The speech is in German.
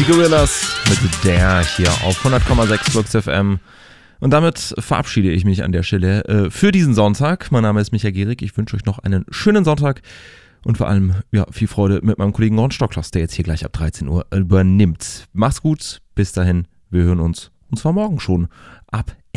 Die Gorillas mit der hier auf 100,6 Flux FM. Und damit verabschiede ich mich an der Stelle für diesen Sonntag. Mein Name ist Michael Gehrig. Ich wünsche euch noch einen schönen Sonntag und vor allem viel Freude mit meinem Kollegen Ron Stockloss, der jetzt hier gleich ab 13 Uhr übernimmt. Macht's gut, bis dahin, wir hören uns und zwar morgen schon ab